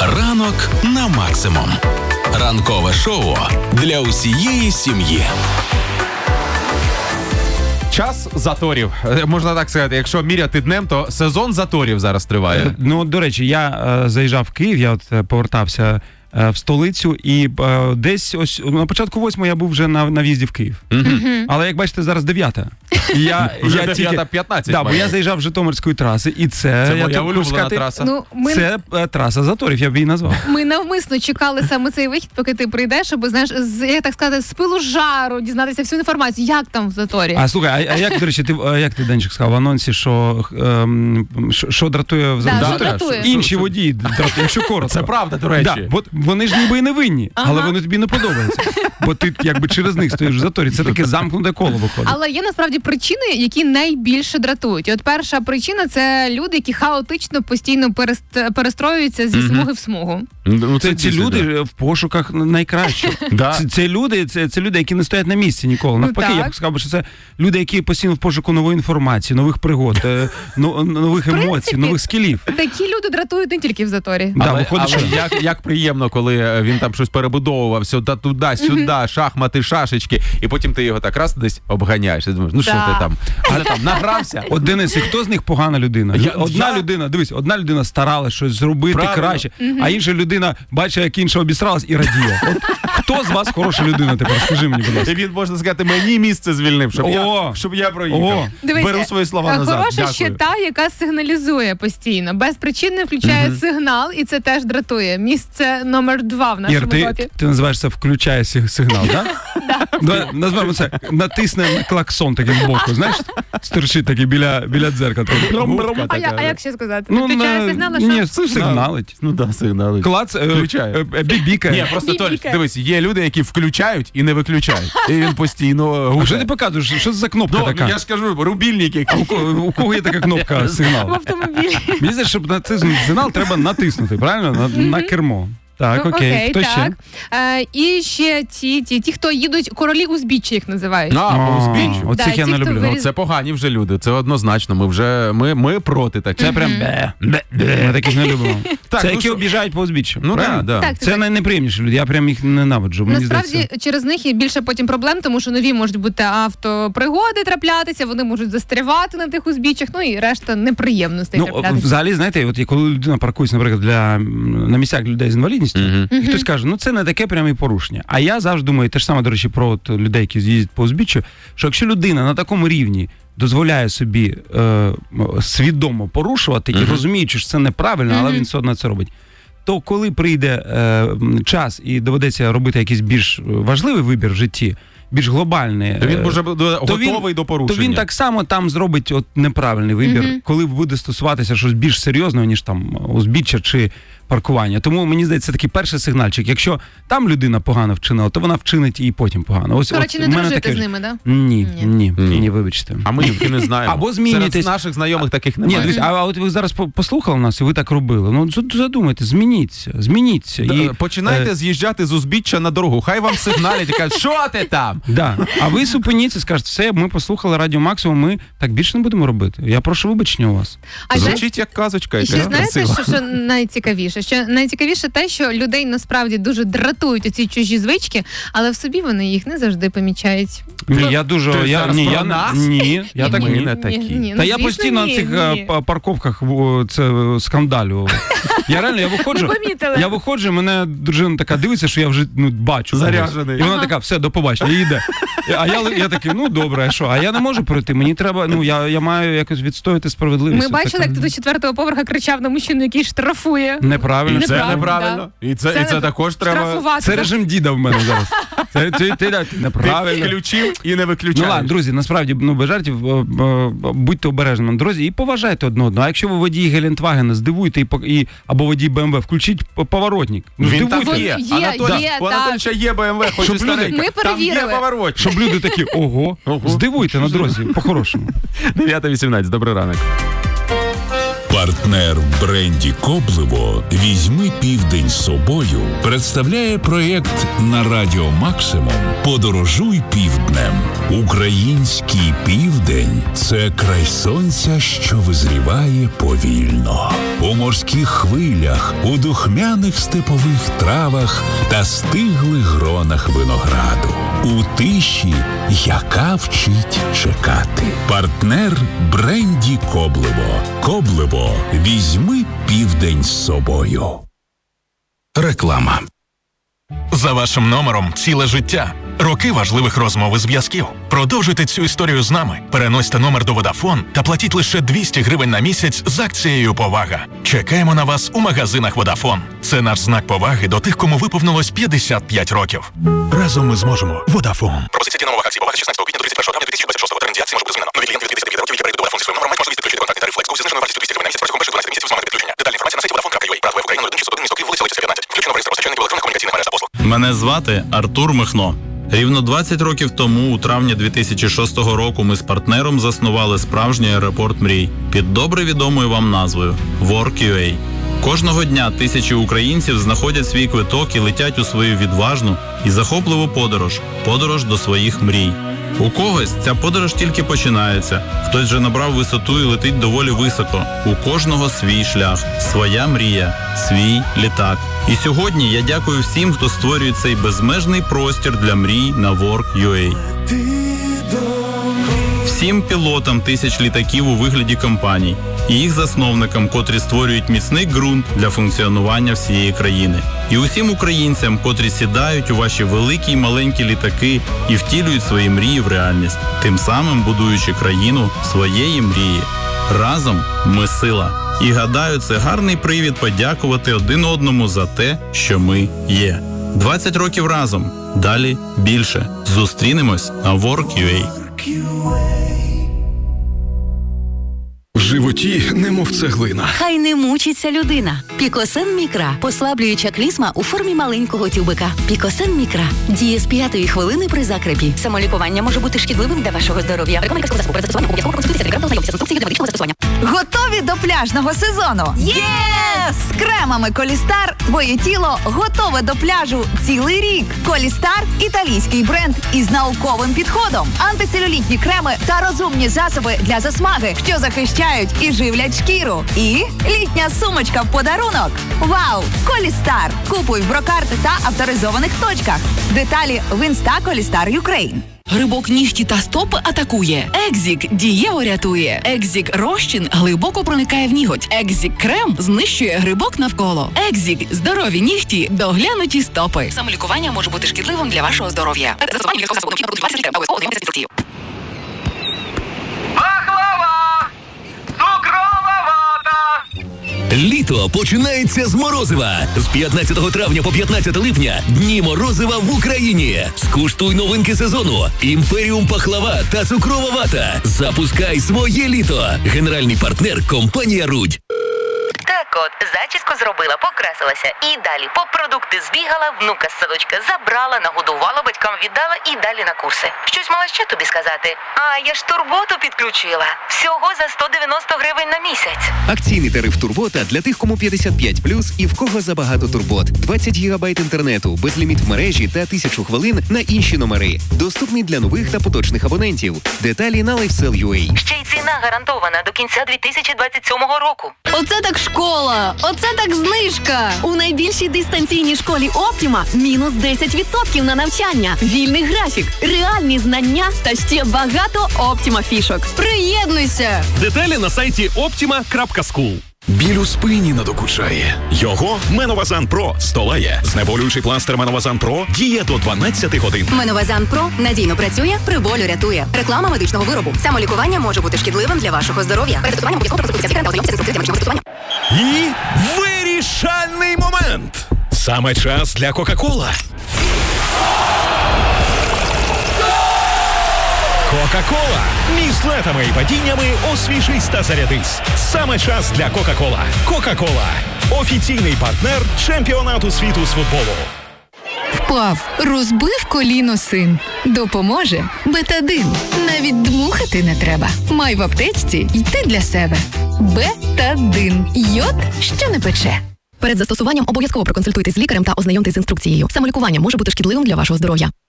Ранок на максимум. Ранкове шоу для усієї сім'ї. Час заторів. Можна так сказати, якщо міряти днем, то сезон заторів зараз триває. Ну, до речі, я заїжджав в Київ, я повертався в столицю, і десь ось на початку 8 я був вже на в'їзді в Київ. Але, як бачите, зараз 9-та. Вже 9:15. Да, бо я заїжджав з Житомирської траси, і це моя улюблена траса. Це траса заторів, я б її назвав. Ми навмисно чекали саме цей вихід, поки ти прийдеш, щоб, знаєш, як так сказати, з пилу жару дізнатися всю інформацію, як там в заторі. А слухай, а як, до речі, як ти, Денчик, сказав в анонсі, що дратує в заторі? Інші водії дратують, якщо коротко. Це правда, до речі. Да, вони ж ніби і не винні, але вони тобі не подобаються. Бо ти якби через них стоїш в заторі. Це таке замкнуте коло виходить. Але є насправді причини, які найбільше дратують. От перша причина – це люди, які хаотично постійно перестроюються зі смуги в смугу. Ну, ці люди в пошуках найкращого. Це люди, які не стоять на місці ніколи. Навпаки, я б сказав, що це люди, які постійно в пошуку нової інформації, нових пригод, нових емоцій, нових скілів. Такі люди дратують не тільки в заторі. Але як приємно, коли він там щось перебудовував, туди-сюди, шахмати, шашечки, і потім ти його так раз десь обганяєш. І думаєш, ну що ти там? Але там награвся. От, Денис, і хто з них погана людина? Одна людина старалась щось зробити краще, а інша людина бачить, як інша обісралась і радіє. Хто з вас хороша людина тепер? Скажи мені, будь ласка. І він, можна сказати, мені місце звільнив, щоб я проїхав. Беру свої слова назад. Хороша ще та, яка сигналізує постійно. Без причини включає сигнал, і це теж дратує. Місце номер 2 в нашому топі. Ти називаєш це «включає сигнал», так? Так. Назвемо це «натисне на клаксон» таким боку, знаєш? Стерчить такий біля дзеркала. А як ще сказати? Включає сигнал, а що? Ні, це сигналить. Ну так, сигналить. Клац, бібікає. Ні, просто, Толь, дивись, є люди, які включають і не виключають. І він постійно гукає. А що ти показуєш? Що це за кнопка така? Я ж кажу, рубільник. У кого є така кнопка «сигнал»? В автомобілі. Мені здається, щоб натиснути сигнал, треба натиснути, правильно? На кермо. Так, окей. Хто ще? І ще ті, хто їдуть, королі узбіччя їх називають. Узбіччя. Оцих я не люблю. Це погані вже люди, це однозначно. Ми проти таких. Це прям ми таких не любимо. Це які об'їжджають по узбіччю. Ну так. Це найнеприємніші люди, я прям їх ненавиджу. Насправді, через них є більше потім проблем, тому що нові можуть бути автопригоди траплятися, вони можуть застрявати на тих узбіччях, ну і решта неприємностей траплятися. Взагалі, знаєте, от коли людина паркується, наприклад, на місцях людей з інвалідністю, і хтось каже, ну це не таке пряме порушення. А я завжди думаю, те ж саме, до речі, про людей, які їздять по узбіччю, що якщо людина на такому рівні дозволяє собі свідомо порушувати і розуміючи, що це неправильно, але він все одно це робить, то коли прийде час і доведеться робити якийсь більш важливий вибір в житті, більш глобальний, то він вже готовий до порушення. То він так само там зробить неправильний вибір, коли буде стосуватися щось більш серйозного, ніж там узбіччя чи паркування. Тому, мені здається, це такий перший сигнальчик. Якщо там людина погано вчинила, то вона вчинить і потім погано. Коротше, не дружити з ними, так? Ні, вибачте. А ми не знаємо. Або змінюйтесь. Серед наших знайомих таких немає. Ні, дивіться, а от ви зараз послухали нас, і ви так робили. Ну, задумайте, змініться. Починайте з'їжджати з узбіччя на дорогу. Хай вам сигналять і кажуть, що ти там? Да. А ви зупиніться, скажете, все, ми послухали Радіо Максимум, ми так більше не будемо робити. Я прошу вибачення у вас. Звучить як казочка. І ще знаєте, що найцікавіше? Що найцікавіше те, що людей насправді дуже дратують оці чужі звички, але в собі вони їх не завжди помічають. Ні, я дуже... Я так не такі. Та я постійно на цих парковках скандалю. Я реально, я виходжу, мене дружина така дивиться, що я вже бачу. Заряджений. І вона така, все, до побачення, і йде. А я такий, ну добре, а що? А я не можу пройти, мені треба, я маю якось відстояти справедливість. Ми бачили, як ти до 4-го поверха кричав на мужчину, який штрафує. Неправильно. Це неправильно. І це також треба... Це режим діда в мене зараз. Ти неправильно. Ти включив і не виключаєш. Ну ладно, друзі, насправді, без жартів, будьте обережними, друзі, і поважайте одне одного. А якщо ви водій Гелендвагена, здивуйте, або водій БМВ, включіть поворотник. Він там є. У Анатолійовича є БМВ, хоч і старенька. Там є поворотник. Щоб люди такі, ого, здивуйте на дорозі, по-хорошому. 9:18, добрий ранок. Партнер в бренді «Кобливо» «Візьми південь з собою» представляє проєкт на Радіо Максимум «Подорожуй півдня». півднем. Український південь – це край сонця, що визріває повільно. У морських хвилях, у духмяних степових травах та стиглих гронах винограду. У тиші, яка вчить чекати. Партнер бренді Коблево. Коблево. Візьми південь з собою. Реклама. За вашим номером ціле життя. Роки важливих розмов і зв'язків. Продовжуйте цю історію з нами. Переносьте номер до Vodafone та платіть лише 200 гривень на місяць з акцією «Повага». Чекаємо на вас у магазинах Vodafone. Це наш знак поваги до тих, кому виповнилось 55 років. Разом ми зможемо. Vodafone. Пропозиція дія нових акцій «Повага» 16 квітня до 31 травня 2026. Термін дії акції може бути змінено. Нові клієнти від 59 років, які перейдуть до Vodafone зі своїм номером, мають можливість підключити контактний тариф Flex з зниженою вартістю 200 гривень на місяць протягом перших 12 місяців з моменту підключення. Детальна інформація на сайті Vodafone.ua. Правда, в Україні 161 місто Київ, вулиця Лисицька, 15. Включено в реєстр постачальників електронних комунікаційних мереж та послуг. Мене звати Артур Михно. Рівно 20 років тому, у травні 2006 року, ми з партнером заснували справжній аеропорт мрій під добре відомою вам назвою Work.ua. Кожного дня тисячі українців знаходять свій квиток і летять у свою відважну і захопливу подорож до своїх мрій. У когось ця подорож тільки починається, хтось вже набрав висоту і летить доволі високо. У кожного свій шлях, своя мрія, свій літак. І сьогодні я дякую всім, хто створює цей безмежний простір для мрій на Work.ua. Всім пілотам тисяч літаків у вигляді компаній і їх засновникам, котрі створюють міцний ґрунт для функціонування всієї країни. І усім українцям, котрі сідають у ваші великі й маленькі літаки і втілюють свої мрії в реальність, тим самим будуючи країну своєї мрії. Разом ми сила. І гадаю, це гарний привід подякувати один одному за те, що ми є. 20 років разом. Далі більше. Зустрінемось на Work.ua. В животі немов цеглина. Хай не мучиться людина. Пікосен Мікра. Послаблююча клізма у формі маленького тюбика. Пікосен Мікра. Діє з 5-ї хвилини при закрепі. Самолікування може бути шкідливим для вашого здоров'я. Реклама лікарського засобу. Перед застосуванням обов'язково проконсультуйтеся з лікарем та ознайомтеся з інструкцією для медичного застосування. Готові до пляжного сезону? Єс! З кремами Колістар твоє тіло готове до пляжу цілий рік. Колістар – італійський бренд із науковим підходом. Антицелюлітні креми та розумні засоби для засмаги, що захищають і живлять шкіру. І літня сумочка в подарунок. Вау! Колістар! Купуй в Брокарт та авторизованих точках. Деталі в інста Колістар Юкрейн. Грибок нігті та стопи атакує. Екзік дієво рятує. Екзік розчин глибоко проникає в ніготь. Екзік крем знищує грибок навколо. Екзік здорові нігті, доглянуті стопи. Самолікування може бути шкідливим для вашого здоров'я. Застосування лікарського засобу необхідно бути 20 літрів, обов'язково ознайомитися з інструкцією. Літо починається з морозива. З 15 травня по 15 липня Дні морозива в Україні. Скуштуй новинки сезону. Імперіум пахлава та цукрова вата. Запускай своє літо. Генеральний партнер – компанія «Рудь». Так от, зачіску зробила, покрасилася. І далі по продукти збігала, внука з садочка забрала, нагодувала, батькам віддала і далі на курси. Щось мала ще тобі сказати? А, я ж турботу підключила. Всього за 190 гривень на місяць. Акційний тариф «Турбота» для тих, кому 55+, і в кого забагато турбот. 20 гігабайт інтернету, безліміт в мережі та 1000 хвилин на інші номери. Доступний для нових та поточних абонентів. Деталі на LifeSell.ua. Ще й ціна гарантована до кінця 2027 року. Оце так школа! Оце так знижка! У найбільшій дистанційній школі Оптіма мінус 10% на навчання, вільний графік, реальні знання та ще багато Оптіма фішок. Приєднуйся! Деталі на сайті optima.school. Біль у спині надокучає. Його Меновазан Про здолає. Знеболюючий пластир Меновазан Про діє до 12 годин. Меновазан Про надійно працює, при болю рятує. Реклама медичного виробу. Самолікування може бути шкідливим для вашого здоров'я. Перед застосуванням обов'язково проконсультуйтеся з лікарем та ознайомтеся з інструкцією для медичного застосування. І вирішальний момент. Саме час для Кока-Кола. Кока-Кола. Між злетами і падіннями освіжись та зарядись. Саме час для Кока-Кола. Кока-Кола. Офіційний партнер чемпіонату світу з футболу. Впав, розбив коліно син. Допоможе Бетадин. Навіть дмухати не треба. Май в аптечці й ти для себе. Бетадин. Йод, що не пече. Перед застосуванням обов'язково проконсультуйтесь з лікарем та ознайомтесь з інструкцією. Самолікування може бути шкідливим для вашого здоров'я.